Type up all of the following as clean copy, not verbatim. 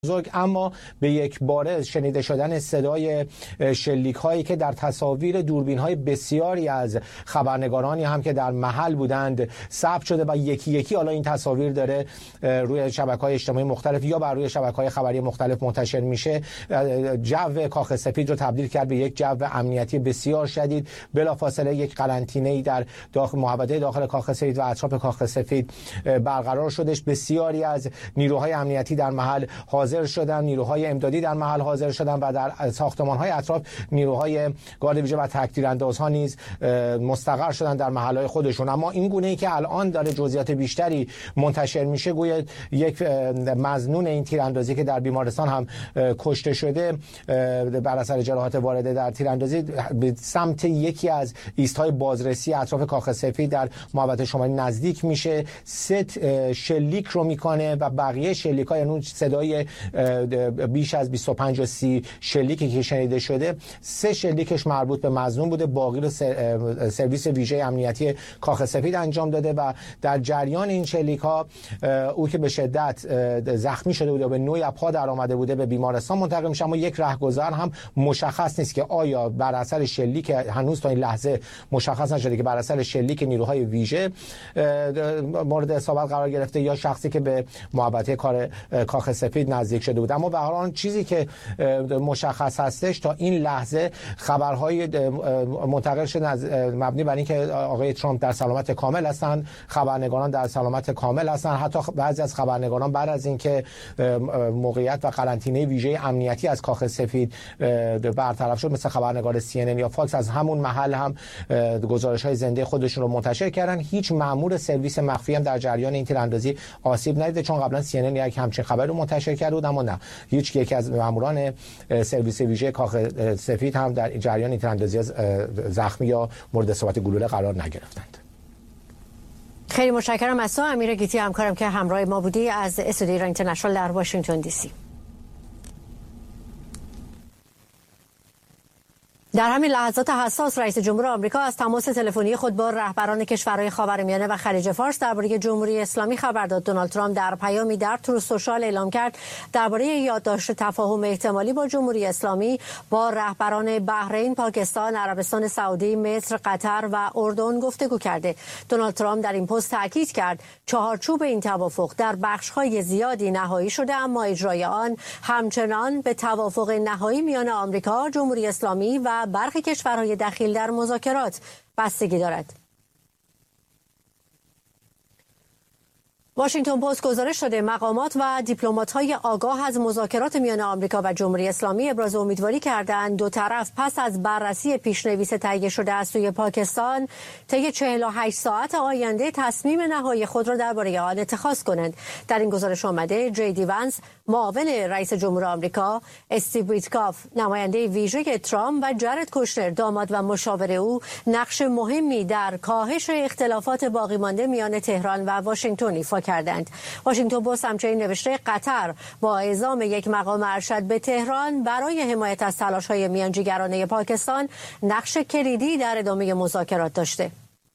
بزرگ، اما به یک باره شنیده شدن صدای شلیک هایی که در تصاویر دوربین های بسیاری از خبرنگارانی هم که در محل بودند ثبت شده و یکی یکی حالا این تصاویر داره روی شبکه‌های اجتماعی مختلف یا بر روی شبکه‌های خبری مختلف منتشر میشه. جو کاخ سفید رو تبدیل کرد به یک جو امنیتی بسیار شدید. بلافاصله یک قرنطینه‌ای در داخل محوطه داخل کاخ سفید و اطراف کاخ سفید برقرار شدش. بسیاری از نیروهای امنیتی در محل حاضر شدن، نیروهای امدادی در محل حاضر شدن و در ساختمان‌های اطراف نیروهای گارد ویژه و تک‌تیراندازها نیز مستقر شدن در محل‌های خودشون. اما این گونه‌ای که الان داره جزئیات بیشتری منتشر میشه، گویا یک مظنون این تیراندازی که در بیمارستان هم کشته شده بر اثر جراحات وارده در تیراندازی به سمت یکی از ایست‌های بازرسی اطراف کاخ سفید در محوطه شمالی نزدیک میشه. ست شلیک رو میکنه و بقیه شلیک‌ها، یعنی صدای بیش از 25 یا 30 شلیکی که شنیده شده، 3 شلیکش مربوط به مظنون بوده، باقی رو سرویس ویژه امنیتی کاخ سفید انجام داده و در جریان این شلیک‌ها او که به شدت زخمی شده بود و به نوعی پا در آمده بوده به بیمارستان منتقل میشه. اما یک رهگذر هم مشخص نیست که آیا بر اثر شلیک، هنوز تا این لحظه مشخص نشده که بر اثر شلیک نیروهای ویژه مورد اصابت قرار گرفته یا شخصی که به محوطه کاخ سفید نزدیک شده بود. اما به هر حال چیزی که مشخص هستش تا این لحظه خبرهای منتقل شده از مبنی بر اینکه آقای ترامپ در سلامت کامل هستند، خبرنگاران در سلامت کامل هستند. حتی بعضی از خبرنگاران بعد از اینکه موقعیت و قرنطینه ویژه امنیتی از کاخ سفید برطرف شد، مثل خبرنگار CNN یا فاکس، از همون محل هم گزارش‌های زنده خودشون رو منتشر کردن. هیچ مأمور سرویس مخفی هم در جریان این تیراندازی آسیب ندیده، چون قبلا CNN یک همچین خبری رو منتشر کرده بود. اما نه، یکی از ماموران سرویس ویژه کاخ سفید هم در جریان تیراندازی زخمی یا مورد اصابت گلوله قرار نگرفتند. خیلی متشکرم از تو امیر گیتی، همکارم که همراه ما بودی از استودیو ایران اینترنشنال در واشنگتن دی سی. در همین لحظات حساس رئیس جمهور آمریکا از تماس تلفنی خود با رهبران کشورهای خاورمیانه و خلیج فارس درباره جمهوری اسلامی خبر داد. دونالد ترامپ در پیامی در تروث سوشال اعلام کرد درباره یادداشت تفاهم احتمالی با جمهوری اسلامی با رهبران بحرین، پاکستان، عربستان سعودی، مصر، قطر و اردن گفتگو کرده. دونالد ترامپ در این پست تاکید کرد چهارچوب این توافق در بخش‌های زیادی نهایی شده، اما اجرای آن همچنان به توافق نهایی میان آمریکا، جمهوری اسلامی و برخی کشورهای دخیل در مذاکرات بستگی دارد. واشنگتن پست گزارش داده مقامات و دیپلمات‌های آگاه از مذاکرات میان آمریکا و جمهوری اسلامی ابراز امیدواری کردند دو طرف پس از بررسی پیش‌نویس تهیه شده از سوی پاکستان طی 48 ساعت آینده تصمیم نهایی خود را درباره آن اتخاذ کنند. در این گزارش آمده جی دی ونس، معاون رئیس جمهور آمریکا، استیو ویتکاف، نماینده ویژه ترامپ و جارد کوشنر، داماد و مشاور او، نقش مهمی در کاهش اختلافات باقی مانده میان تهران و واشنگتن ایفا کردند. واشنگتن پست همچنین نوشته قطر با اعزام یک مقام ارشد به تهران برای حمایت از تلاش‌های میانجیگرانه پاکستان نقش کلیدی در ادامه مذاکرات داشته.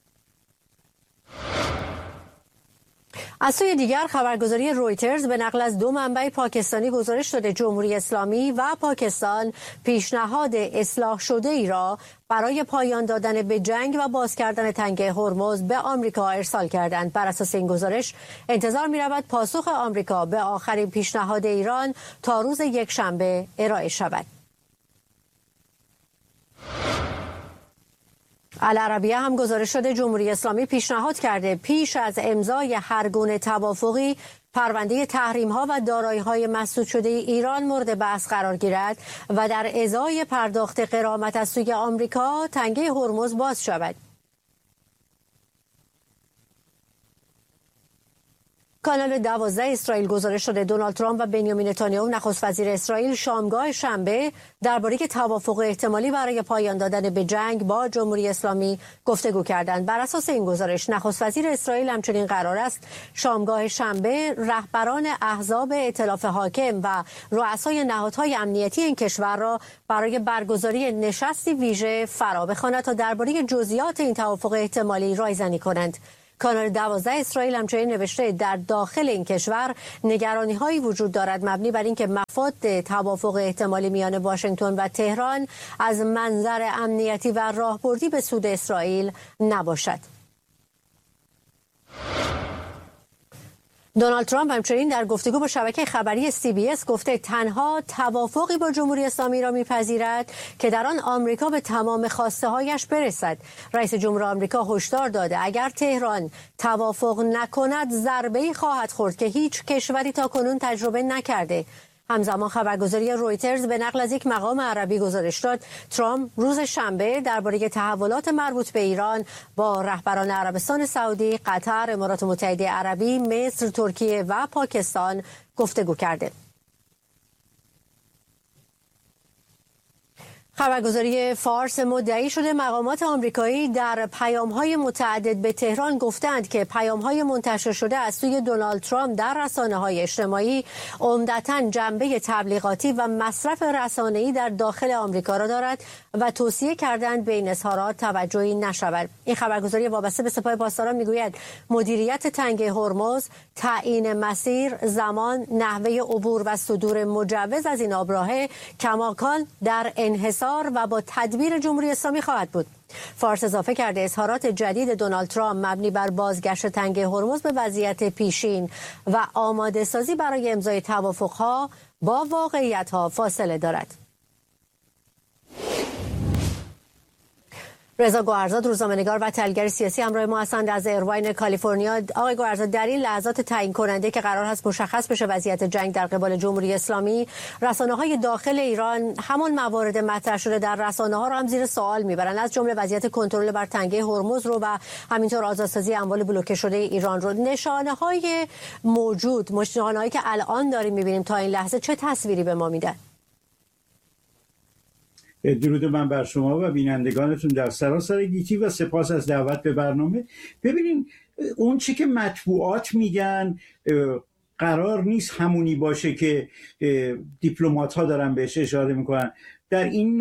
از سوی دیگر خبرگزاری رویترز به نقل از 2 منبع پاکستانی گزارش داده جمهوری اسلامی و پاکستان پیشنهاد اصلاح شده ای را برای پایان دادن به جنگ و باز کردن تنگه هرمز به آمریکا ارسال کردند. بر اساس این گزارش انتظار می رود پاسخ آمریکا به آخرین پیشنهاد ایران تا روز یکشنبه ارائه شود. العربیه هم گزارش شده جمهوری اسلامی پیشنهاد کرده پیش از امضای هر گونه توافقی پرونده تحریم‌ها و دارایی‌های مسدود شده ایران مورد بحث قرار گیرد و در ازای پرداخت غرامت از سوی آمریکا تنگه هرمز باز شود. کانال 12 اسرائیل گزارش شده دونالد ترامپ و بنیامین نتانیاهو نخست وزیر اسرائیل شامگاه شنبه درباره توافق احتمالی برای پایان دادن به جنگ با جمهوری اسلامی گفتگو کردند. بر اساس این گزارش نخست وزیر اسرائیل همچنین قرار است شامگاه شنبه رهبران احزاب ائتلاف حاکم و رؤسای نهادهای امنیتی این کشور را برای برگزاری نشستی ویژه فرا بخواند تا درباره جزئیات این توافق احتمالی رایزنی کنند. کانال 12 اسرائیل همچنین نوشته در داخل این کشور نگرانی‌هایی وجود دارد مبنی بر اینکه مفاد توافق احتمالی میان واشنگتن و تهران از منظر امنیتی و راهبردی به سود اسرائیل نباشد. دونالد ترامپ همچنین در گفتگو با شبکه خبری CBS گفته تنها توافقی با جمهوری اسلامی را میپذیرد که در آن آمریکا به تمام خواسته هایش برسد. رئیس جمهور آمریکا هشدار داده اگر تهران توافق نکند ضربه‌ای خواهد خورد که هیچ کشوری تاکنون تجربه نکرده. همزمان خبرگزاری رویترز به نقل از یک مقام عربی گزارش داد ترامپ روز شنبه درباره تحولات مربوط به ایران با رهبران عربستان سعودی، قطر، امارات متحده عربی، مصر، ترکیه و پاکستان گفتگو کرده. خبرگزاری فارس مدعی شده مقامات آمریکایی در پیام‌های متعدد به تهران گفتند که پیام‌های منتشر شده از سوی دونالد ترامپ در رسانه‌های اجتماعی عمدتاً جنبه تبلیغاتی و مصرف رسانه‌ای در داخل آمریکا را دارد و توصیه کردند به این اظهارات توجهی نشود. این خبرگزاری وابسته به سپاه پاسداران میگوید مدیریت تنگه هرمز، تعیین مسیر، زمان، نحوه عبور و صدور مجوز از این آبراهه کماکان در انحصار و با تدبیر جمهوری اسلامی خواهد بود. فارس اضافه کرده اظهارات جدید دونالد ترامپ مبنی بر بازگشت تنگه هرمز به وضعیت پیشین و آماده سازی برای امضای توافقها با واقعیت‌ها فاصله دارد. رضا گوهرزاد روزنامه‌نگار و تحلیلگر سیاسی همراه ما هستند از ایرواین کالیفرنیا. آقای گوهرزاد در این لحظات تعیین کننده که قرار هست مشخص بشه وضعیت جنگ در قبال جمهوری اسلامی، رسانه‌های داخل ایران همان موارد مطرح شده در رسانه‌ها را هم زیر سوال میبرن، از جمله وضعیت کنترل بر تنگه هرمز رو و همینطور آزادسازی اموال بلوکه شده ایران رو. نشانه‌های موجود، نشانه‌هایی که الان داریم میبینیم تا این لحظه چه تصویری به ما میدن؟ درود من بر شما و بینندگانتون در سراسر گیتی و سپاس از دعوت به برنامه. ببینین اون چی که مطبوعات میگن قرار نیست همونی باشه که دیپلمات ها دارن بهش اشاره میکنن. در این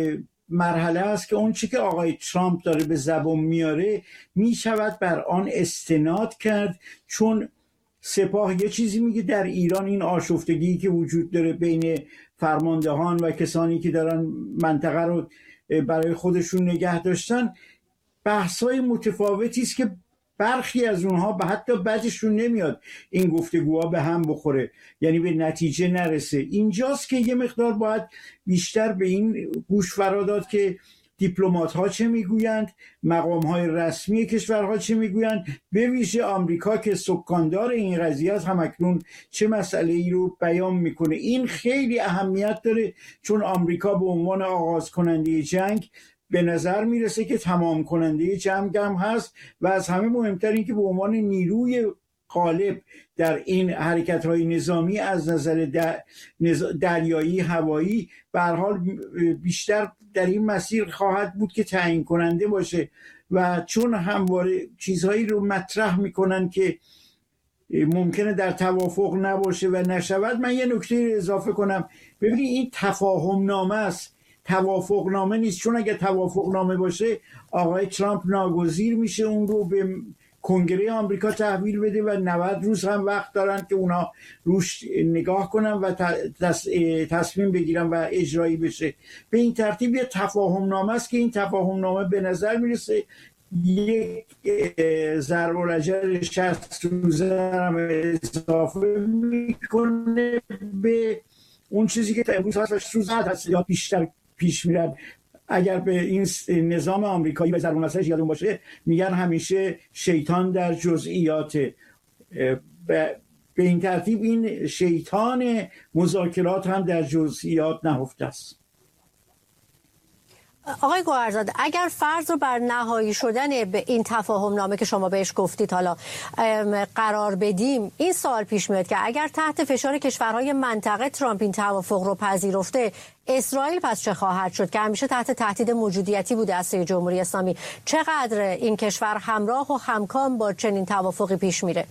مرحله است که اون چی که آقای ترامپ داره به زبان میاره میشود بر آن استناد کرد، چون سپاه یه چیزی میگه در ایران این آشفتگی که وجود داره بین فرماندهان و کسانی که دارن منطقه رو برای خودشون نگه داشتن بحث‌های متفاوتی است که برخی از اونها به حتی بعدشون نمیاد این گفتگوها به هم بخوره، یعنی به نتیجه نرسه. اینجاست که یه مقدار باید بیشتر به این گوش فرا داد که دیپلمات ها چه میگویند، مقام های رسمی کشورها چه میگویند، به ویژه آمریکا که سکاندار این قضیه است همکنون چه مسئله ای رو بیان میکنه. این خیلی اهمیت داره، چون آمریکا به عنوان آغاز کننده جنگ به نظر میرسه که تمام کننده جنگ هم هست و از همه مهمتر این که به عنوان نیروی غالب در این حرکت‌های نظامی از نظر دریایی، هوایی به هر حال بیشتر در این مسیر خواهد بود که تعیین کننده باشه. و چون همواره چیزهایی رو مطرح میکنن که ممکنه در توافق نباشه و نشود، من یه نکته اضافه کنم. ببینید این تفاهم نامه است، توافق نامه نیست، چون اگه توافق نامه باشه آقای ترامپ ناگزیر میشه اون رو به کنگره آمریکا تحویل بده و 90 روز هم وقت دارن که اونا روش نگاه کنن و تصمیم بگیرن و اجرایی بشه. به این ترتیب یه تفاهم نامه است که این تفاهم نامه به نظر میرسه یک ضرب العجل 60 روزه هم اضافه میکنه به اون چیزی که امروز هست 60 هست یا بیشتر پیش میرن. اگر به این نظام آمریکایی به ضرب المثلش یادون باشه میگن همیشه شیطان در جزئیات. به این ترتیب این شیطان مذاکرات هم در جزئیات نهفته است. آقای گوهرزاد، اگر فرض رو بر نهایی شدن به این تفاهم نامه که شما بهش گفتید حالا قرار بدیم، این سوال پیش میاد که اگر تحت فشار کشورهای منطقه ترامپ این توافق رو پذیرفته، اسرائیل پس چه خواهد شد که همیشه تحت تهدید موجودیتی بوده از سوی جمهوری اسلامی؟ چقدر این کشور همراه و همکام با چنین توافقی پیش میره؟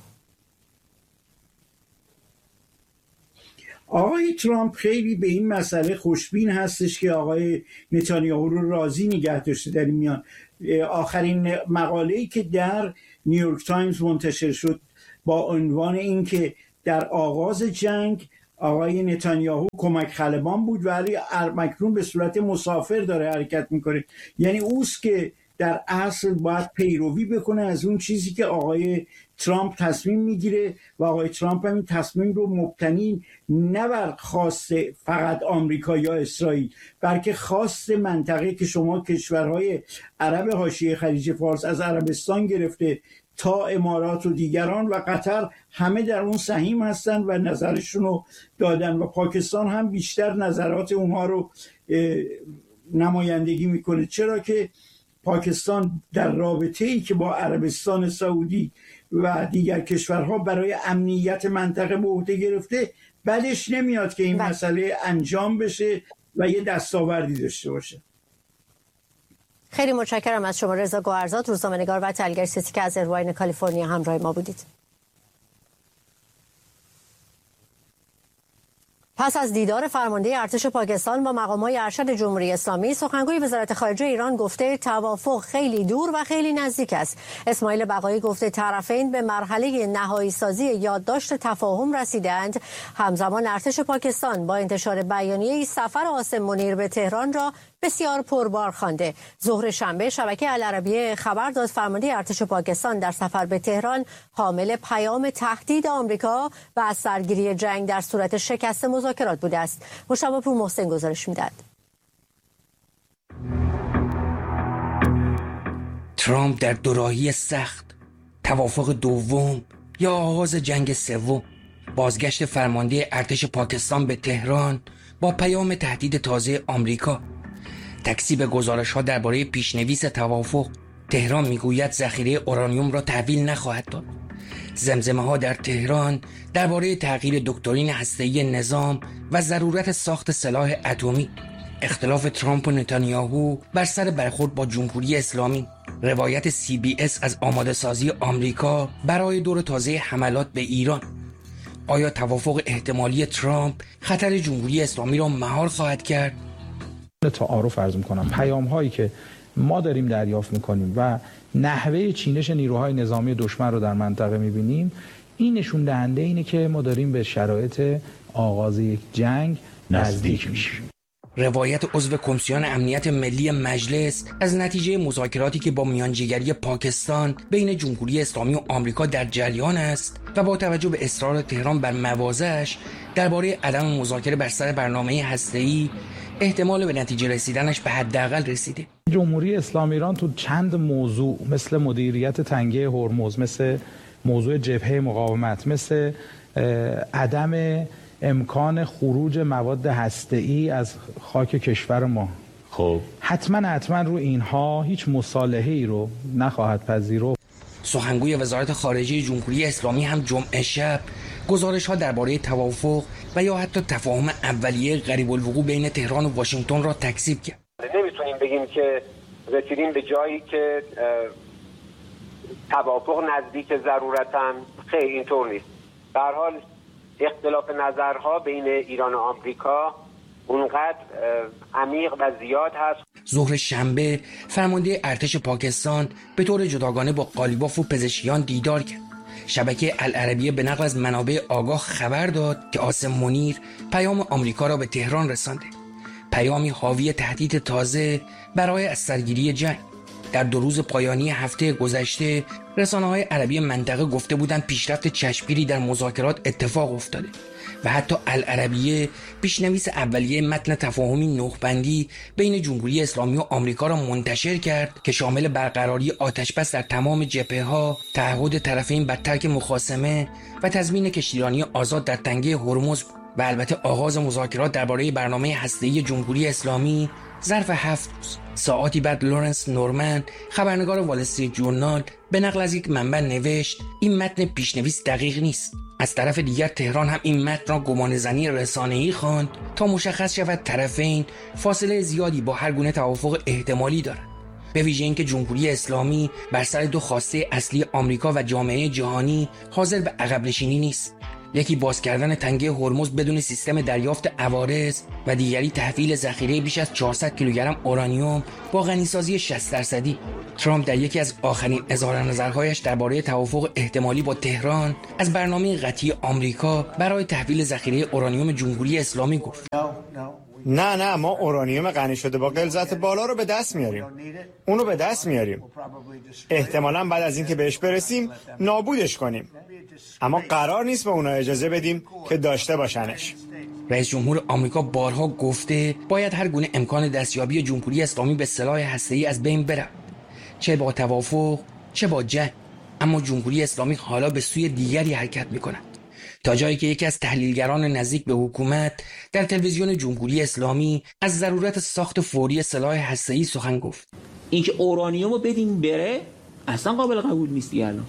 آقای ترامپ خیلی به این مسئله خوشبین هستش که آقای نتانیاهو رو راضی نگه داشته در این میان. آخرین مقاله‌ای که در نیویورک تایمز منتشر شد با عنوان اینکه در آغاز جنگ آقای نتانیاهو کمک خلبان بود ولی مکنون به صورت مسافر داره حرکت میکنه. یعنی اوست که در اصل باید پیروی بکنه از اون چیزی که آقای ترامپ تصمیم میگیره و آقای ترامپ هم این تصمیم رو مبتنی نه بر خواست فقط آمریکا یا اسرائیل بلکه خواست منطقه که شما کشورهای عرب حاشیه خلیج فارس از عربستان گرفته تا امارات و دیگران و قطر همه در اون سهیم هستن و نظرشون رو دادن و پاکستان هم بیشتر نظرات اونها رو نمایندگی میکنه، چرا که پاکستان در رابطه‌ای که با عربستان سعودی و دیگر کشورها برای امنیت منطقه به عهده گرفته بعدش نمیاد که این مسئله انجام بشه و یه دستاوردی داشته باشه. خیلی متشکرم از شما رضا گوهرزاد، روزنامه‌نگار و تحلیلگر سیاسی که از ایرواین کالیفرنیا همراه ما بودید. پس از دیدار فرمانده ارتش پاکستان با مقام‌های ارشد جمهوری اسلامی، سخنگوی وزارت خارجه ایران گفته توافق خیلی دور و خیلی نزدیک است. اسماعیل بقایی گفته طرفین به مرحله نهایی سازی یادداشت تفاهم رسیدند. همزمان ارتش پاکستان با انتشار بیانیه سفر عاصم منیر به تهران را بسیار پربار خوانده. ظهر شنبه شبکه العربیه خبر داد فرمانده ارتش پاکستان در سفر به تهران حامل پیام تهدید آمریکا و از سرگیری جنگ در صورت شکست مذاکرات بوده است. مشتبه پور محسن گزارش می‌دهد. ترامپ در دوراهی سخت، توافق دوم یا آغاز جنگ سوم، بازگشت فرمانده ارتش پاکستان به تهران با پیام تهدید تازه آمریکا، تکذیب گزارش‌ها درباره پیشنویس توافق. تهران میگوید ذخیره اورانیوم را تحویل نخواهد داد. زمزمه‌ها در تهران درباره تغییر دکترین هسته‌ای نظام و ضرورت ساخت سلاح اتمی. اختلاف ترامپ و نتانیاهو بر سر برخورد با جمهوری اسلامی. روایت CBS از آماده سازی آمریکا برای دور تازه حملات به ایران. آیا توافق احتمالی ترامپ خطر جمهوری اسلامی را مهار خواهد کرد؟ تعارف عرض می‌کنم پیام هایی که ما داریم دریافت می‌کنیم و نحوه چینش نیروهای نظامی دشمن رو در منطقه می‌بینیم، این نشون دهنده اینه که ما داریم به شرایط آغاز یک جنگ نزدیک میشیم. روایت عضو کمیسیون امنیت ملی مجلس از نتیجه مذاکراتی که با میانجیگری پاکستان بین جمهوری اسلامی و آمریکا در جریان است و با توجه به اصرار تهران بر مواضعش درباره عدم مذاکره بر سر برنامه هسته‌ای، احتمال به نتیجه رسیدنش به حداقل رسیده. جمهوری اسلامی ایران تو چند موضوع مثل مدیریت تنگه هرمز، مثل موضوع جبهه مقاومت، مثل عدم امکان خروج مواد هسته‌ای از خاک کشور ما، خب حتما رو اینها هیچ مصالحه‌ای رو نخواهد پذیرفت. سخنگوی وزارت خارجه جمهوری اسلامی هم جمعه شب گزارش‌ها درباره توافق و یا حتی تفاهم اولیه قریب الوقوع بین تهران و واشنگتن را تکذیب کرد. نمیتونیم بگیم که رسیدیم به جایی که توافق نزدیک ضرورتاً، خیلی اینطور نیست. به هر حال اختلاف نظرها بین ایران و آمریکا اونقدر عمیق و زیاد هست. ظهر شنبه فرمانده ارتش پاکستان به طور جداگانه با قالیباف و پزشکیان دیدار کرد. شبکه العربیه به نقل از منابع آگاه خبر داد که عاصم منیر پیام آمریکا را به تهران رسانده. پیامی حاوی تهدید تازه برای از سرگیری جنگ. در 2 روز پایانی هفته گذشته رسانه‌های عربی منطقه گفته بودند پیشرفت چشمگیری در مذاکرات اتفاق افتاده و حتی العربیه پیشنویس اولیه متن تفاهمی نخبندی بین جمهوری اسلامی و آمریکا را منتشر کرد که شامل برقراری آتشبس در تمام جبهه‌ها، تعهد طرفین بر ترک مخاصمه و تضمین کشتیرانی آزاد در تنگه هرمز و البته آغاز مذاکرات درباره برنامه هسته‌ای جمهوری اسلامی ظرف 7 روز. ساعاتی بعد لورنس نورمن، خبرنگار وال استریت جورنال، به نقل از یک منبع نوشت این متن پیشنویس دقیق نیست. از طرف دیگر تهران هم این متن را گمانه‌زنی رسانه‌ای خواند تا مشخص شود طرفین فاصله زیادی با هر گونه توافق احتمالی دارند. به ویژه اینکه جمهوری اسلامی بر سر 2 خواسته اصلی آمریکا و جامعه جهانی حاضر به عقب نشینی نیست. یکی باز کردن تنگه هرمز بدون سیستم دریافت عوارض و دیگری تحویل ذخیره بیش از 400 کیلوگرم اورانیوم با غنیسازی 60%. ترامپ در یکی از آخرین اظهار نظرهایش درباره توافق احتمالی با تهران از برنامه قطعی آمریکا برای تحویل ذخیره اورانیوم جمهوری اسلامی گفت. نه ما اورانیوم غنی شده با غلظت بالا رو به دست میاریم. اونو به دست میاریم. احتمالاً بعد از اینکه بهش برسیم نابودش کنیم. اما قرار نیست به اونا اجازه بدیم که داشته باشنش. رئیس جمهور آمریکا بارها گفته باید هر گونه امکان دستیابی جمهوری اسلامی به سلاح هسته‌ای از بین بره. چه با توافق چه با جنگ. اما جمهوری اسلامی حالا به سوی دیگری حرکت میکنه. تا جایی که یکی از تحلیلگران نزدیک به حکومت در تلویزیون جمهوری اسلامی از ضرورت ساخت فوری سلاح هسته‌ای سخن گفت. اینکه اورانیوم رو بدیم بره اصلا قابل قبول نیست. الان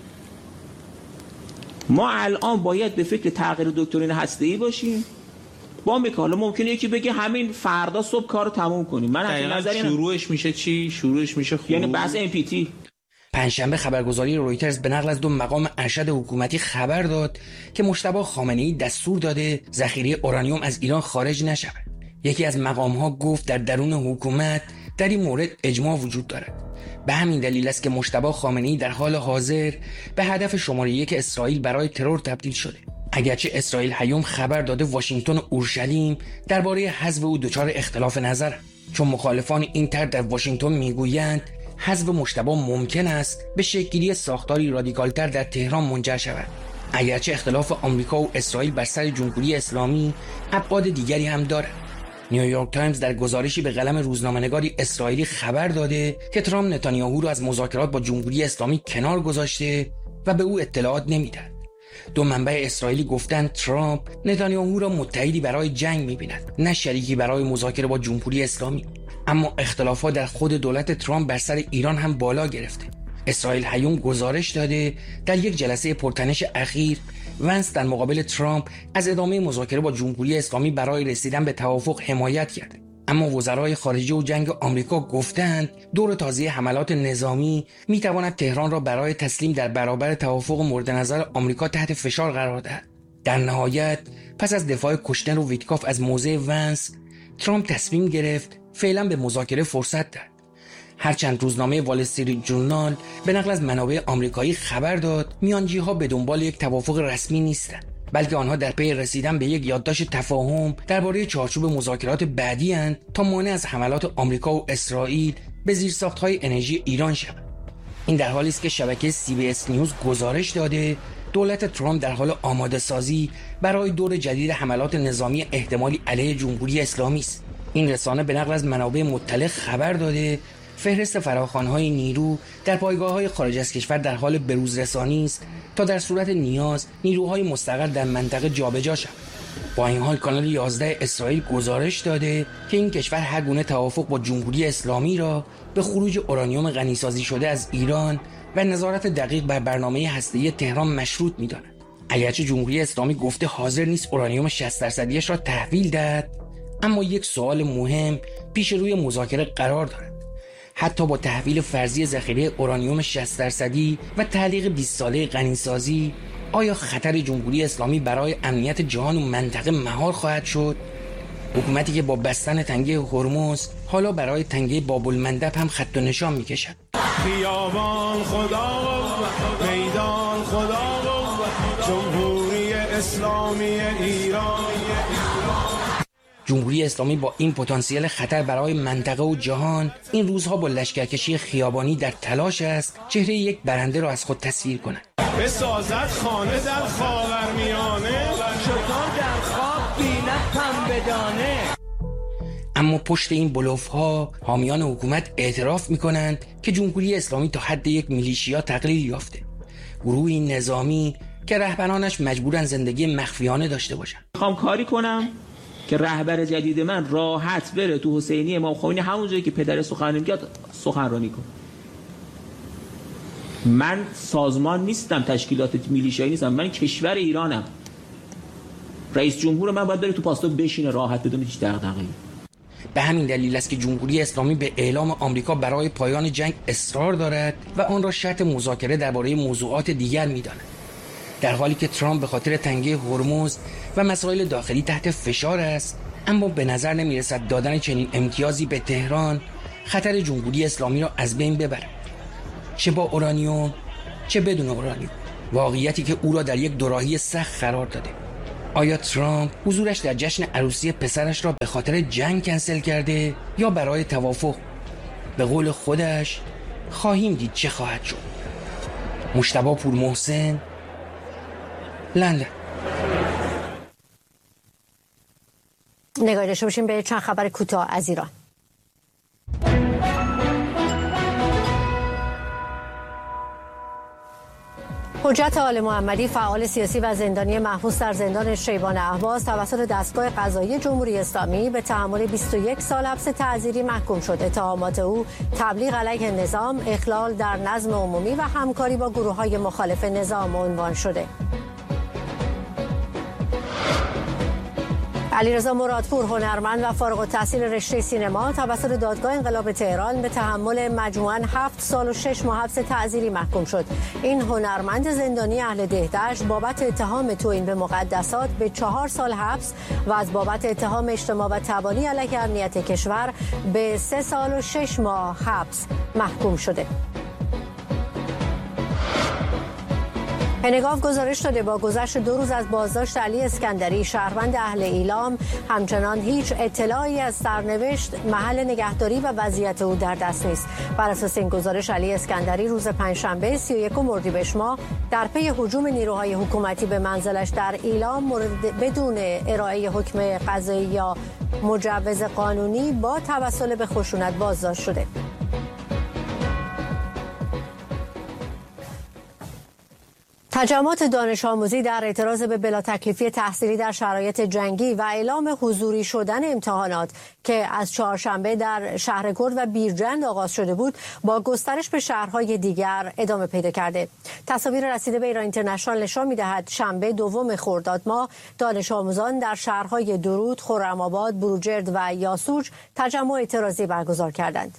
ما الان باید به فکر تغییر دکترین هسته‌ای باشیم. با میکالا ممکنه یکی بگه همین فردا صبح کارو تموم کنیم. من از نظر شروعش میشه چی؟ شروعش میشه یعنی بحث NPT. پنجشنبه خبرگزاری رویترز به نقل از 2 مقام ارشد حکومتی خبر داد که مجتبی خامنه‌ای دستور داده ذخیره اورانیوم از ایران خارج نشود. یکی از مقام‌ها گفت در درون حکومت در این مورد اجماع وجود دارد. به همین دلیل است که مجتبی خامنه‌ای در حال حاضر به هدف شماره 1 اسرائیل برای ترور تبدیل شده. اگرچه اسرائیل هیوم خبر داده واشنگتن و اورشلیم درباره حذف او دچار اختلاف نظر، چون مخالفان این طرح در واشنگتن میگویند حذف مجتبی ممکن است به شکل‌گیری ساختاری رادیکالتر در تهران منجر شود. اگرچه اختلاف آمریکا و اسرائیل بر سر جمهوری اسلامی ابعاد دیگری هم دارد. نیویورک تایمز در گزارشی به قلم روزنامه‌نگاری اسرائیلی خبر داده که ترامپ نتانیاهو را از مذاکرات با جمهوری اسلامی کنار گذاشته و به او اطلاعات نمی‌دهد. 2 منبع اسرائیلی گفتند ترامپ نتانیاهو را متحدی برای جنگ می‌بیند، نه شریکی برای مذاکره با جمهوری اسلامی. اما اختلافات در خود دولت ترامپ بر سر ایران هم بالا گرفته. اسرائیل هیوم گزارش داده در یک جلسه پرتنش اخیر ونس در مقابل ترامپ از ادامه مذاکره با جمهوری اسلامی برای رسیدن به توافق حمایت کرد. اما وزرای خارجه و جنگ آمریکا گفتند دور تازه حملات نظامی میتواند تهران را برای تسلیم در برابر توافق مورد نظر آمریکا تحت فشار قرار دهد. در نهایت پس از دفاع کوشنر و ویتکاف از موضع ونس، ترامپ تصمیم گرفت فعلا به مذاکره فرصت دهد. هرچند روزنامه وال استریت جورنال به نقل از منابع آمریکایی خبر داد میانجی‌ها به دنبال یک توافق رسمی نیستند، بلکه آنها در پی رسیدن به یک یادداشت تفاهم درباره چارچوب مذاکرات بعدی اند تا مانع از حملات آمریکا و اسرائیل به زیرساخت‌های انرژی ایران شود. این در حالی است که شبکه CBS نیوز گزارش داده دولت ترامپ در حال آماده سازی برای دور جدید حملات نظامی احتمالی علیه جمهوری اسلامی است. این رسانه به نقل از منابع مطلع خبر داده فهرست فراخوان‌های نیرو در پایگاه‌های خارج از کشور در حال بروزرسانی است تا در صورت نیاز نیروهای مستقر در منطقه جابجا شوند. با این حال کانال 11 اسرائیل گزارش داده که این کشور هر گونه توافق با جمهوری اسلامی را به خروج اورانیوم غنیسازی شده از ایران و نظارت دقیق بر برنامه هسته‌ای تهران مشروط می‌داند. اگرچه جمهوری اسلامی گفته حاضر نیست اورانیوم 60% را تحویل دهد، اما یک سوال مهم پیش روی مذاکره قرار دارد. حتی با تحویل فرضی ذخیره اورانیوم 60% و تعلیق 20 ساله غنیسازی، آیا خطر جمهوری اسلامی برای امنیت جهان و منطقه مهار خواهد شد؟ حکومتی که با بستن تنگه هرمز حالا برای تنگه باب‌المندب هم خط و نشان می‌کشد. خیابان خدا و میدان خدا و جمهوری اسلامی ایران. جمهوری اسلامی با این پتانسیل خطر برای منطقه و جهان این روزها با لشکرکشی خیابانی در تلاش است چهره یک برنده را از خود تصویر کند. بسازد خانه در خاورمیانه، شطور در خواب بیند پنبه دانه. اما پشت این بلوف‌ها حامیان حکومت اعتراف می‌کنند که جمهوری اسلامی تا حد یک میلیشیا تقلیل یافته، گروهی نظامی که رهبرانش مجبورن زندگی مخفیانه داشته باشند. میخوام کاری کنم که رهبر جدید من راحت بره تو حسینی امام خمینی همون جایی که پدر سخنرانی کنه. من سازمان نیستم، تشکیلات میلیشیایی نیستم، من کشور ایرانم. رئیس جمهور من باید بره تو پاستو بشینه راحت بدون هیچ دغدغه‌ای. به همین دلیل است که جمهوری اسلامی به اعلام آمریکا برای پایان جنگ اصرار دارد و آن را شرط مذاکره درباره موضوعات دیگر می‌داند. در حالی که ترامپ به خاطر تنگی هرمز و مسائل داخلی تحت فشار است، اما به نظر نمی‌رسد دادن چنین امتیازی به تهران خطر جمهوری اسلامی را از بین ببرد، چه با اورانیوم چه بدون اورانیوم، واقعیتی که او را در یک دوراهی سخت قرار داده. آیا ترامپ حضورش در جشن عروسی پسرش را به خاطر جنگ کنسل کرده یا برای توافق؟ به قول خودش خواهیم دید چه خواهد شد. مجتبی پورمحسن، لندن. نگاهی داشته باشیم به چند خبر کوتاه از ایران. حجت آل محمدی، فعال سیاسی و زندانی محبوس در زندان شیبان اهواز، توسط دستگاه قضایی جمهوری اسلامی به تحمل 21 سال حبس تعزیری محکوم شد. اتهامات او تبلیغ علیه نظام، اخلال در نظم عمومی و همکاری با گروه‌های مخالف نظام عنوان شده. علیرضا مرادپور، هنرمند و فارغ التحصیل رشته سینما، توسط دادگاه انقلاب تهران به تحمل مجموعاً 7 سال و 6 ماه حبس تعزیری محکوم شد. این هنرمند زندانی اهل دهدشت بابت اتهام توهین به مقدسات به 4 سال حبس و از بابت اتهام اجتماع و تبانی علیه امنیت کشور به 3 سال و 6 ماه حبس محکوم شده. پنگاو گزارش داده با گذشت 2 روز از بازداشت علی اسکندری، شهروند اهل ایلام، همچنان هیچ اطلاعی از سرنوشت، محل نگهداری و وضعیت او در دست نیست. بر اساس این گزارش علی اسکندری روز پنجشنبه 31 اردیبهشت ماه در پی هجوم نیروهای حکومتی به منزلش در ایلام بدون ارائه حکم قضایی یا مجوز قانونی با توسل به خشونت بازداشت شده. تجمعات دانش آموزی در اعتراض به بلا تکلیفی تحصیلی در شرایط جنگی و اعلام حضوری شدن امتحانات که از چهارشنبه در شهرکرد و بیرجند آغاز شده بود، با گسترش به شهرهای دیگر ادامه پیدا کرده. تصاویر رسیده به ایران اینترنشنال نشان می‌دهد شنبه 2 خرداد ماه دانش آموزان در شهرهای درود، خرم‌آباد، بروجرد و یاسوج تجمع اعتراضی برگزار کردند.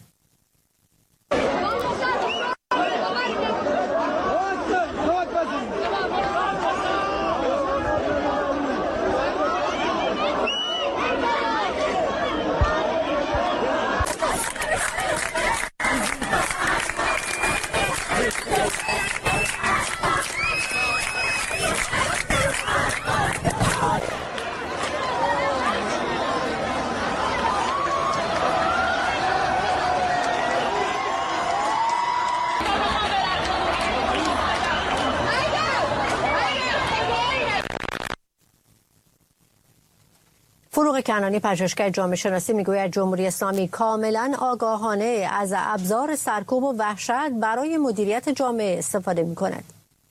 فروغ کنانی، پژوهشگر جامعه شناسی، میگوید جمهوری اسلامی کاملا آگاهانه از ابزار سرکوب و وحشت برای مدیریت جامعه استفاده می‌کند.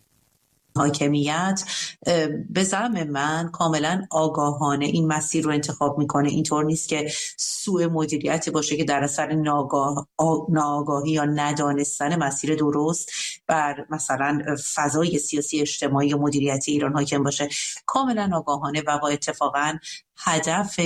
حاکمیت به زعم من کاملا آگاهانه این مسیر رو انتخاب میکنه. اینطور نیست که سوء مدیریتی باشه که در اثر ناآگاهی یا ندانستن مسیر درست بر مثلا فضای سیاسی اجتماعی و مدیریتی ایران حاکم باشه. کاملا آگاهانه و با اتفاقا هدف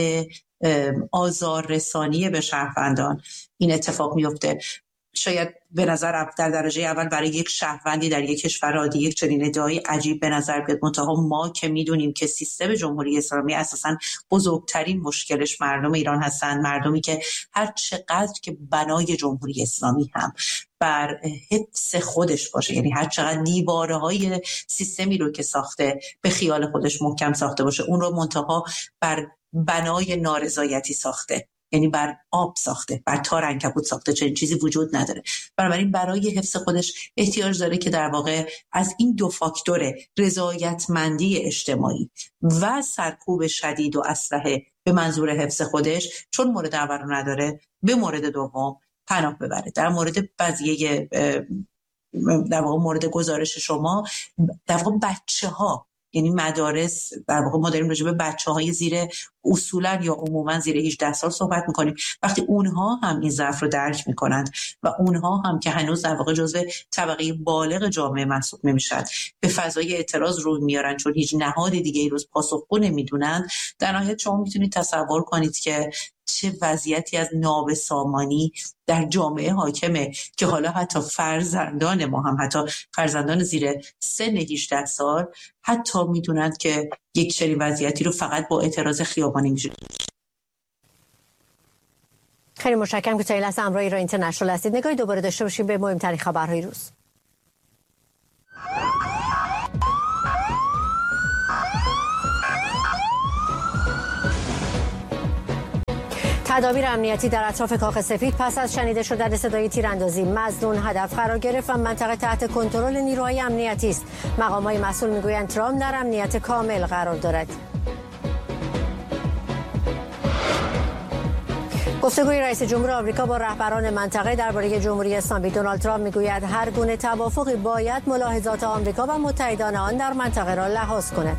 آزار رسانی به شهروندان این اتفاق میفته. شاید به نظر در درجه اول برای یک شهروندی در یک کشور عادی یک چنین ادعای عجیب به نظر بیاد، منتها ما که میدونیم که سیستم جمهوری اسلامی اساساً بزرگترین مشکلش مردم ایران هستند، مردمی که هر چقدر که بنای جمهوری اسلامی هم بر حفظ خودش باشه، یعنی هر چقدر دیوارهای سیستمی رو که ساخته به خیال خودش محکم ساخته باشه، اون رو منتها بر بنای نارضایتی ساخته، یعنی بر آب ساخته، بر تار عنکبوت ساخته. چنین چیزی وجود نداره. بنابراین برای حفظ خودش احتیاج داره که در واقع از این 2 فاکتور رضایتمندی اجتماعی و سرکوب شدید و اسلحه به منظور حفظ خودش، چون مورد اول رو نداره، به مورد دوم پناه ببره. در مورد قضیه در واقع مورد گزارش شما، در واقع بچه‌ها، یعنی مدارس، در واقع ما داریم راجع به بچه‌های زیر اصولا یا عموما زیر 18 سال صحبت می‌کنیم. وقتی اونها هم این ضعف رو درک می‌کنند و اونها هم که هنوز در واقع جزو طبقه بالغ جامعه محسوب نمی‌شن، به فضای اعتراض روی میارن چون هیچ نهاد دیگه ای روز پاسخگو نمی‌دونن، در نهایت شما می‌تونید تصور کنید که چه وضعیتی از نابسامانی در جامعه حاکمه که حالا حتی فرزندان ما هم، حتی فرزندان زیر سن 18 سال حتی میدونند که یک چنین وضعیتی رو فقط با اعتراض خیابانی میشه. خیلی متشکرم که تا این لحظه همراه ایران اینترنشنال هستید. نگاهی دوباره داشته باشیم به مهمترین خبرهای روز. تدابیر امنیتی در اطراف کاخ سفید پس از شنیده شدن صدای تیراندازی مظنون هدف قرار گرفت و منطقه تحت کنترل نیروهای امنیتی است. مقام‌های مسئول میگویند ترامپ در امنیت کامل قرار دارد. گفتگوی رئیس جمهور آمریکا با رهبران منطقه درباره جمهوری اسلامی. دونالد ترامپ میگوید هر گونه توافقی باید ملاحظات آمریکا و متحدان آن در منطقه را لحاظ کند.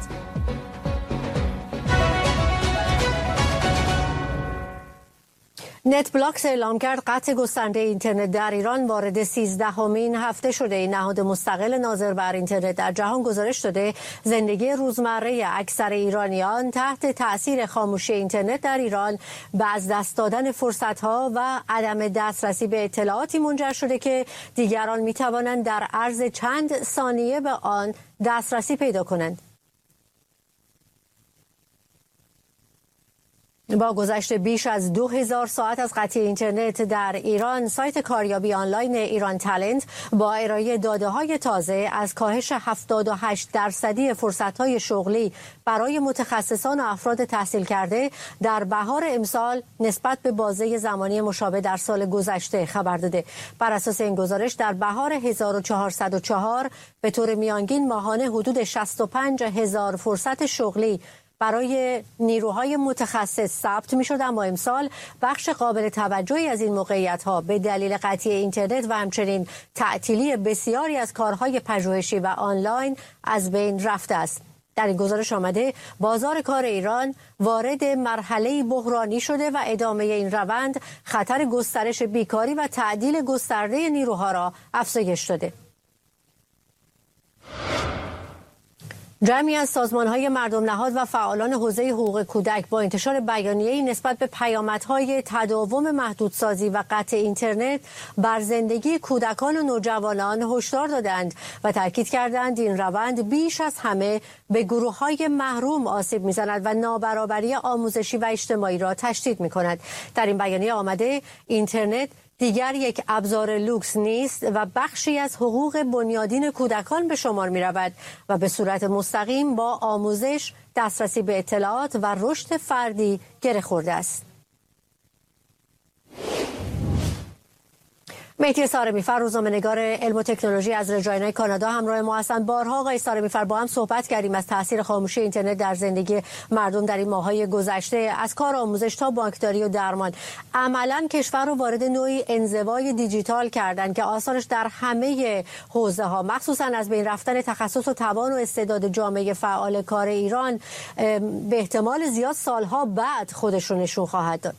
نت بلاکس اعلام کرد قطع گسترده اینترنت در ایران وارد 13مین هفته شده. این نهاد مستقل ناظر بر اینترنت در جهان گزارش داده زندگی روزمره اکثر ایرانیان تحت تأثیر خاموشی اینترنت در ایران به از دست دادن فرصت‌ها و عدم دسترسی به اطلاعاتی منجر شده که دیگران می‌توانند در عرض چند ثانیه به آن دسترسی پیدا کنند. با گذشت بیش از 2000 ساعت از قطعی اینترنت در ایران، سایت کاریابی آنلاین ایران تالنت با ارائه داده‌های تازه از کاهش 78% فرصت‌های شغلی برای متخصصان و افراد تحصیل کرده در بهار امسال نسبت به بازه زمانی مشابه در سال گذشته خبر داده. بر اساس این گزارش در بهار 1404 به طور میانگین ماهانه حدود 65,000 فرصت شغلی برای نیروهای متخصص ثبت می‌شد، اما امسال بخش قابل توجهی از این موقعیت‌ها به دلیل قطعی اینترنت و همچنین تعطیلی بسیاری از کارهای پژوهشی و آنلاین از بین رفته است. در این گزارش آمده بازار کار ایران وارد مرحله بحرانی شده و ادامه این روند خطر گسترش بیکاری و تعدیل گسترده نیروها را افزایش داده. جمعی از سازمان‌های مردم نهاد و فعالان حوزه حقوق کودک با انتشار بیانیه‌ای نسبت به پیامدهای تداوم محدودسازی و قطع اینترنت بر زندگی کودکان و نوجوانان هشدار دادند و تاکید کردند این روند بیش از همه به گروه‌های محروم آسیب می‌زند و نابرابری آموزشی و اجتماعی را تشدید می‌کند. در این بیانیه آمده اینترنت دیگر یک ابزار لوکس نیست و بخشی از حقوق بنیادین کودکان به شمار می رود و به صورت مستقیم با آموزش، دسترسی به اطلاعات و رشد فردی گره خورده است. مهدی سارمیفر، روزنامه‌نگار علم و تکنولوژی از رجاینا کانادا همراه ما هستند. بارها آقای سارمیفر با هم صحبت کردیم از تاثیر خاموشی اینترنت در زندگی مردم در این ماه‌های گذشته، از کار آموزش تا بانکداری و درمان. عملاً کشور رو وارد نوعی انزوای دیجیتال کردن که آثارش در همه حوزه‌ها، مخصوصاً از بین رفتن تخصص و توان و استعداد جامعه فعال کار ایران، به احتمال زیاد سالها بعد خودش رو نشون خواهد داد.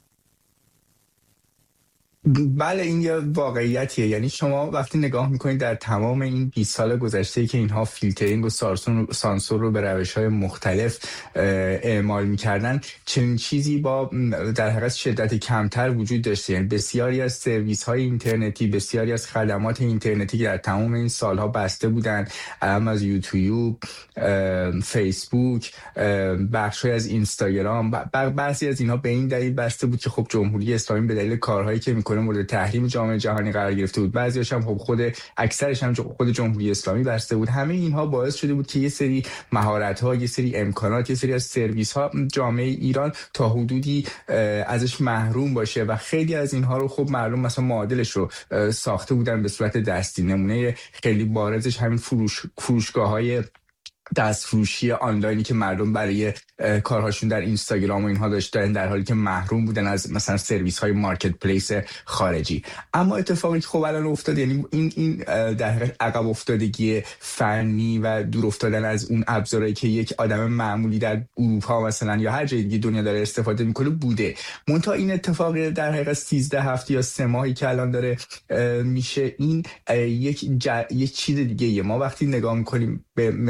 بله، این یه واقعیتیه. یعنی شما وقتی نگاه میکنید در تمام این 20 سال گذشته که اینها فیلترینگ و سانسور رو به روش‌های مختلف اعمال میکردن، چنین چیزی با در حقیقت شدت کمتر وجود داشته. یعنی بسیاری از سرویس‌های اینترنتی، بسیاری از خدمات اینترنتی که در تمام این سالها بسته بودن، از یوتیوب، فیسبوک، بخشی از اینستاگرام، بعضی از اینها به این دلیل بسته بود که خب جمهوری اسلامی به دلیل کارهایی که میکنه مورد تحریم جامعه جهانی قرار گرفته بود. بعضی‌هاش هم خب اکثرش هم خود جمهوری اسلامی بسته بود. همه اینها باعث شده بود که یه سری مهارت‌ها، یه سری امکانات، یه سری از سرویس‌ها جامعه ایران تا حدودی ازش محروم باشه و خیلی از اینها رو خب مردم مثلا معادلش رو ساخته بودن به صورت دستی. نمونه خیلی بارزش همین فروشگاه‌های دستفروشی آنلاینی که مردم برای کارهاشون در اینستاگرام و اینها داشتن، در حالی که محروم بودن از مثلا سرویس های مارکت پلیس خارجی. اما اتفاقی که خب الان افتاد، یعنی این در حقیقت عقب افتادگی فنی و دور افتادن از اون ابزارهایی که یک آدم معمولی در اروپا مثلا یا هر جای دیگه دنیا داره استفاده میکنه بوده. منتها این اتفاق در حقیقت 13 هفته یا 3 ماهی که الان داره میشه، این یک چیز دیگه. ما وقتی نگاه میکنیم به مثال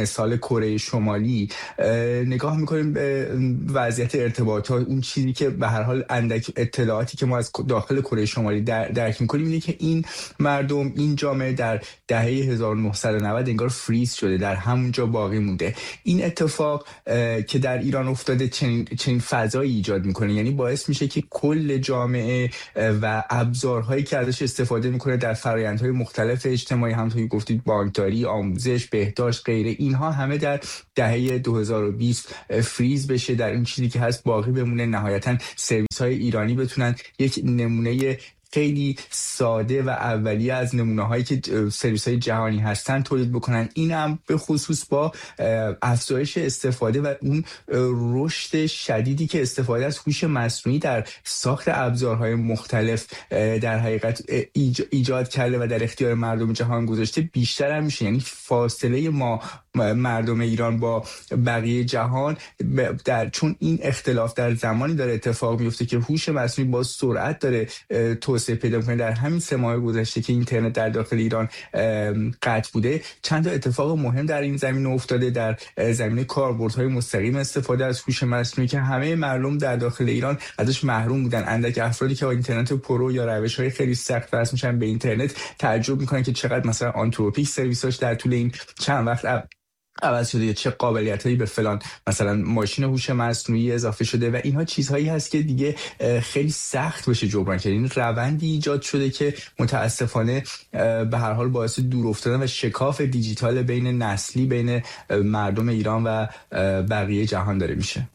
کره شمالی نگاه میکنیم به وضعیت ارتباطات، اون چیزی که به هر حال اندک اطلاعاتی که ما از داخل کره شمالی درک میکنیم اینه که این مردم، این جامعه در دهه 1990 انگار فریز شده، در همونجا باقی مونده. این اتفاق که در ایران افتاده چنین فضایی ایجاد میکنه، یعنی باعث میشه که کل جامعه و ابزارهایی که ازش استفاده میکنه در فرآیندهای مختلف اجتماعی، همونطور که گفتید بانکداری، آموزش، بهداشت، غیره، اینها همه در دهه 2020 فریز بشه، در این چیزی که هست باقی بمونه. نهایتاً سرویس‌های ایرانی بتونن یک نمونه خیلی ساده و اولیه از نمونه‌هایی که سرویس‌های جهانی هستن تولید بکنن. این هم به خصوص با افزایش استفاده و اون رشد شدیدی که استفاده از هوش مصنوعی در ساخت ابزارهای مختلف در حقیقت ایجاد کرده و در اختیار مردم جهان گذاشته بیشتر هم میشه. یعنی فاصله ما مردم ایران با بقیه جهان چون این اختلاف در زمانی داره اتفاق میفته که هوش مصنوعی با سرعت داره توسعه پیدا می‌کنه. در همین 3 ماه گذشته که اینترنت در داخل ایران قطع بوده، چند تا اتفاق مهم در این زمینه افتاده، در زمینه کاربردهای مستقیم استفاده از هوش مصنوعی که همه مردم در داخل ایران ازش محروم بودن. اندک افرادی که با اینترنت پرو یا روش‌های خیلی سخت وصل میشن به اینترنت تعجب می‌کنن که چقدر مثلا آنتروپیک سرویساش در طول این چند وقت عوض شده، یا چه قابلیتایی به فلان مثلا ماشین هوش مصنوعی اضافه شده و اینها چیزهایی هست که دیگه خیلی سخت بشه جبران کرد. این روندی ایجاد شده که متاسفانه به هر حال باعث دور افتادن و شکاف دیجیتال بین نسلی بین مردم ایران و بقیه جهان داره میشه.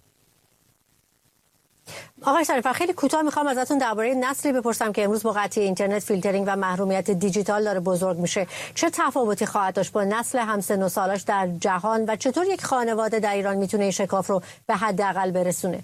آقای شریفر، خیلی کوتاه میخوام ازتون درباره نسلی بپرسم که امروز با قطعی اینترنت، فیلترینگ و محرومیت دیجیتال داره بزرگ میشه. چه تفاوتی خواهد داشت با نسل همسن و سالاش در جهان و چطور یک خانواده در ایران میتونه این شکاف رو به حداقل برسونه؟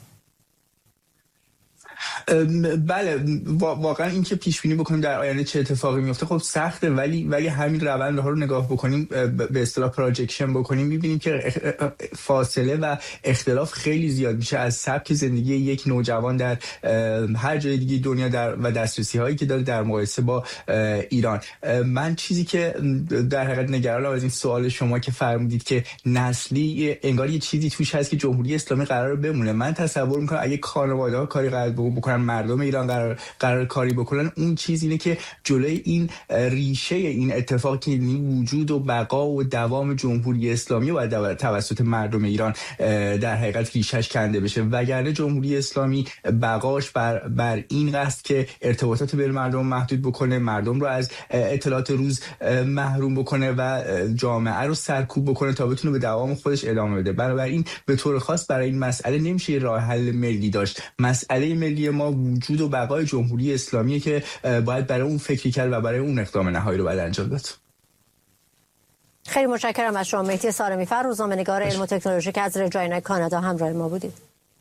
بله، واقعا این که پیش بینی بکنیم در آینده چه اتفاقی میفته خب سخته، ولی همین روندها رو نگاه بکنیم، به اصطلاح پروجکشن بکنیم، میبینیم که فاصله و اختلاف خیلی زیاد میشه از سبک زندگی یک نوجوان در هر جای دیگه دنیا و دسترسی هایی که داره در مقایسه با ایران. من چیزی که در حقیقت نگرانم از این سوال شما که فرمودید که نسلی انگار یه چیزی توش هست که جمهوری اسلامی قراره بمونه. من تصور میکنم اگه خانواده‌ها کاری قرار بکنن، مردم ایران قرار کاری بکنن، اون چیز اینه که جلوی این ریشه این اتفاق که وجود و بقا و دوام جمهوری اسلامی باید توسط مردم ایران در حقیقت ریشش کنده بشه، وگرنه جمهوری اسلامی بقاش بر این قصد که ارتباطات بین مردم محدود بکنه، مردم رو از اطلاعات روز محروم بکنه و جامعه رو سرکوب بکنه تا بتونه به دوام خودش ادامه بده. بنابراین به طور خاص برای این مسئله نمیشه راه حل ملی داشت. مسئله ملی ما وجود و بقای جمهوری اسلامیه که باید برای اون فکری کرد و برای اون اقدام نهایی رو باید انجام داد. خیلی متشکرم از شما. مهدی سارمی‌فر، روزنامه‌نگار علم و تکنولوژی که از رجاینا کانادا همراه ما بودید.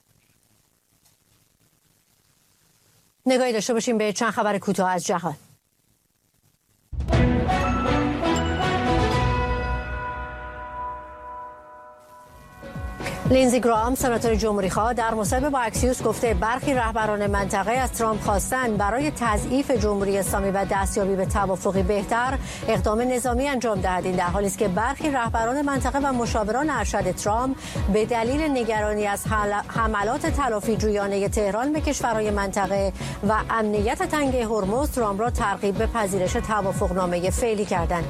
نگاهی داشته باشیم به چند خبر کوتاه از جهان. لینزی گرام، سناتور جمهوری‌خواه، در مصاحبه با اکسیوس گفته برخی رهبران منطقه از ترامپ خواستن برای تضعیف جمهوری اسلامی و دستیابی به توافقی بهتر اقدام نظامی انجام دهد. این در حالی است که برخی رهبران منطقه و مشاوران ارشد ترامپ به دلیل نگرانی از حملات تلافی‌جویانه تهران به کشورهای منطقه و امنیت تنگه هرمز ترامپ را ترغیب به پذیرش توافقنامه فعلی کردند.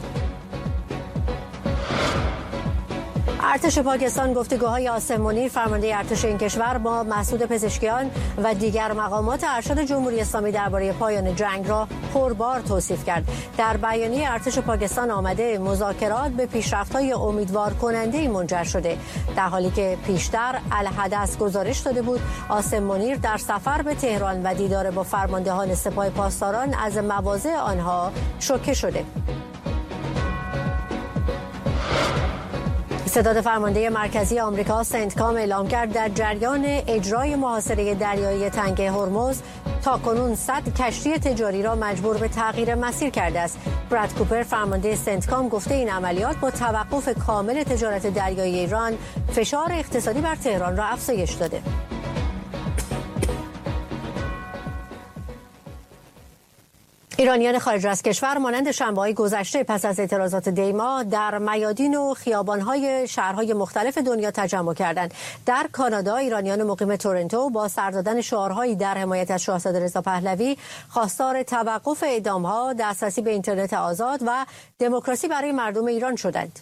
ارتش پاکستان گفتگوهای آسمانی فرمانده ارتش این کشور با مسعود پزشکیان و دیگر مقامات ارشد جمهوری اسلامی درباره پایان جنگ را پربار توصیف کرد. در بیانیه ارتش پاکستان آمده مذاکرات به پیشرفت‌های امیدوار کننده‌ای منجر شده، در حالی که پیشتر الحدث گزارش داده بود آسم منیر در سفر به تهران و دیدار با فرماندهان سپاه پاسداران از مواضع آنها شوکه شده. استعداد فرمانده مرکزی آمریکا سنتکام اعلام کرد در جریان اجرای محاصره دریایی تنگه هرمز تاکنون 100 کشتی تجاری را مجبور به تغییر مسیر کرده است. براد کوپر فرمانده سنتکام گفته این عملیات با توقف کامل تجارت دریایی ایران فشار اقتصادی بر تهران را افزایش داده. ایرانیان خارج از کشور مانند شنبه‌های گذشته پس از اعتراضات دیما در میادین و خیابان‌های شهرهای مختلف دنیا تجمع کردند. در کانادا ایرانیان مقیم تورنتو با سر دادن شعارهایی در حمایت از شاهزاده رضا پهلوی خواستار توقف اعدام‌ها، دسترسی به اینترنت آزاد و دموکراسی برای مردم ایران شدند.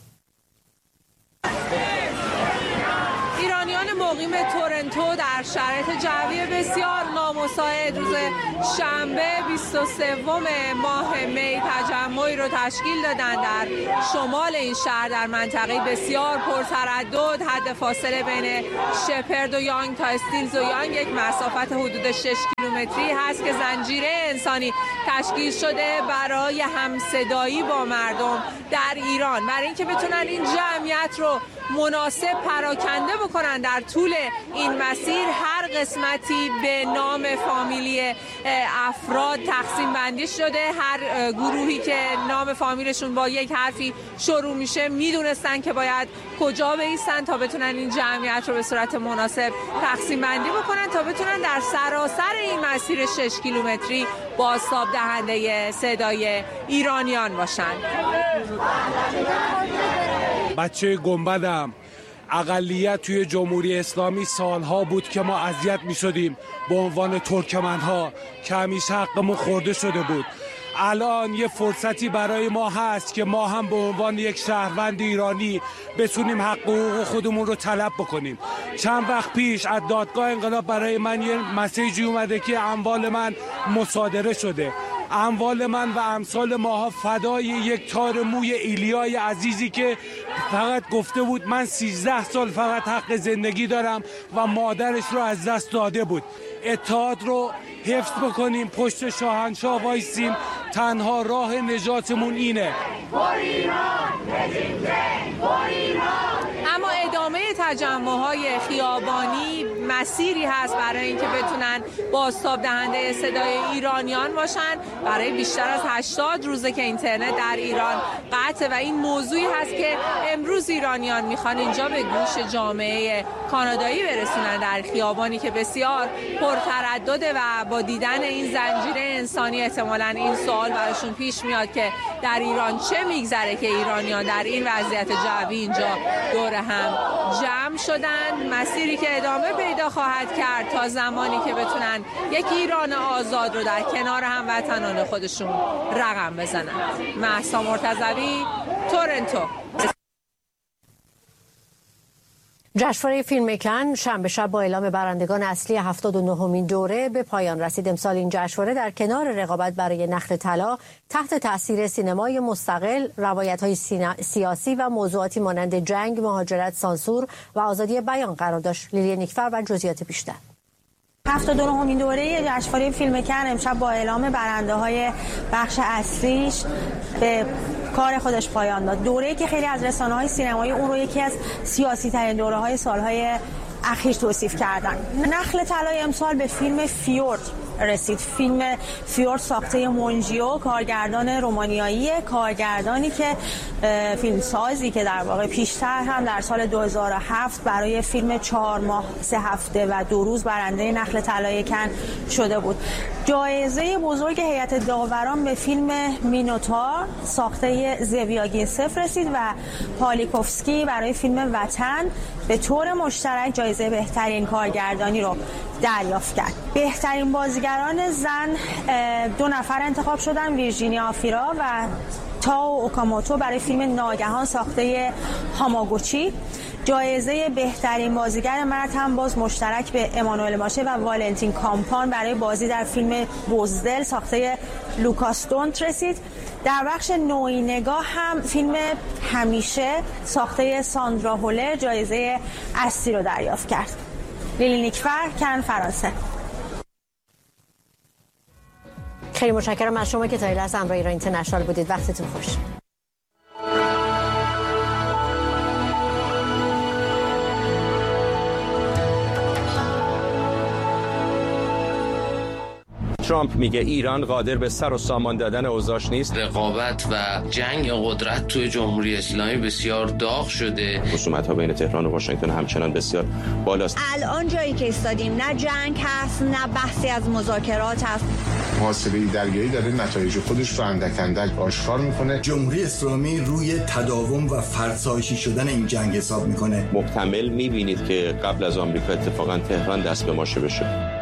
ایرانیان مقیم تورنتو در شرایط جوی بسیار نامساعد روز شنبه 23 ماه می تجمعی رو تشکیل دادند در شمال این شهر در منطقه بسیار پرتردد. حد فاصله بین شپرد و یانگ تا استیلز و یانگ یک مسافت حدود 6 کیلومتری هست که زنجیره انسانی تشکیل شده برای همصدایی با مردم در ایران، برای اینکه بتونن این جمعیت رو مناسب پراکنده بکنن در طول این مسیر. هر قسمتی به نام فامیلی افراد تقسیم بندی شده. هر گروهی که نام فامیلشون با یک حرفی شروع میشه میدونستن که باید کجا بایستن تا بتونن این جمعیت رو به صورت مناسب تقسیم بندی بکنن تا بتونن در سراسر این مسیر 6 کیلومتری بازتاب دهنده صدای ایرانیان باشن. بچه گنبدم، اقلیت توی جمهوری اسلامی سالها بود که ما اذیت می شدیم به عنوان ترکمنها که همیشه حقمون خورده شده بود. الان یه فرصتی برای ما هست که ما هم به عنوان یک شهروند ایرانی بتونیم حق حقوق خودمون رو طلب بکنیم. چند وقت پیش از دادگاه انقلاب برای من یه مسیجی اومده که اموال من مصادره شده. اموال من و امثال ماها فدای یک تار موی ایلیای عزیزی که فقط گفته بود من 13 سال فقط حق زندگی دارم و مادرش رو از دست داده بود. اتحاد رو حفظ بکنیم، پشت شاهنشاه وایسیم، تنها راه نجاتمون اینه. اما ادامه تجمع‌های خیابانی مسیری هست برای اینکه بتونن بازتاب دهنده صدای ایرانیان باشن. برای بیشتر از 80 روزه که اینترنت در ایران قطعه و این موضوعی هست که امروز ایرانیان میخوان اینجا به گوش جامعه کانادایی برسونن در خیابانی که بسیار پرتردده و با دیدن این زنجیره انسانی احتمالاً این سوال براشون پیش میاد که در ایران چه میگذره که ایرانیان در این وضعیت جوی اینجا دور هم جمع شدن. مسیری که ادامه پیدا خواهد کرد تا زمانی که بتونن یک ایران آزاد رو در کنار هموطنان خودشون رقم بزنن. مهسا مرتضوی، تورنتو. جشنواره فیلم کن شنبه شب با اعلام برندگان اصلی 79مین دوره به پایان رسید. امسال این جشنواره در کنار رقابت برای نخل طلا تحت تاثیر سینمای مستقل، روایت‌های سیاسی و موضوعاتی مانند جنگ، مهاجرت، سانسور و آزادی بیان قرار داشت. لیلی نیکفر و جزئیات بیشتر. 79مین دوره جشنواره فیلم کن امشب با اعلام برنده‌های بخش اصلیش به کار خودش پایان داد. دوره‌ای که خیلی از رسانه‌های سینمایی اون رو یکی از سیاسی‌ترین دوره‌های سال‌های اخیر توصیف کردن. نخل طلای امسال به فیلم فیورد رسید. فیلم فیورد ساخته مونجیو، کارگردان رومانیایی، کارگردانی که فیلمسازی که در واقع پیشتر هم در سال 2007 برای فیلم 4 ماه 3 هفته و 2 روز برنده نخل طلای کن شده بود. جایزه بزرگ هیئت داوران به فیلم مینوتار ساخته زویاگینسف رسید و پالیکوفسکی برای فیلم وطن به طور مشترک جایزه بهترین کارگردانی رو دریافت کرد. بهترین بازیگران زن 2 نفر انتخاب شدن، ویرجینیا آفیرا و تاو اوکاموتو برای فیلم ناگهان ساخته هاماگوچی. جایزه بهترین بازیگر مرد هم باز مشترک به امانوئل ماشه و والنتین کامپان برای بازی در فیلم بزدل ساخته لوکاس دونت رسید. در بخش نوعی نگاه هم فیلم همیشه ساخته ساندرا هولر جایزه اصلی رو دریافت کرد. لیلی نیکفر، کن، فرانسه. خیلی متشکرم از شما که تا این لحظه همراه ایران اینترنشنال بودید. وقتتون خوش. ترامپ میگه ایران قادر به سر و سامان دادن اوضاعش نیست. رقابت و جنگ قدرت توی جمهوری اسلامی بسیار داغ شده. خصومت‌ها بین تهران و واشنگتن همچنان بسیار بالاست. الان جایی که ایستادیم نه جنگ هست نه بحثی از مذاکرات هست. محاسبه دریایی داره نتایج خودش رو اندک اندک آشکار میکنه. جمهوری اسلامی روی تداوم و فرسایشی شدن این جنگ حساب میکنه. محتمل میبینید که قبل از آمریکا اتفاقا تهران دست به ماشه بشه.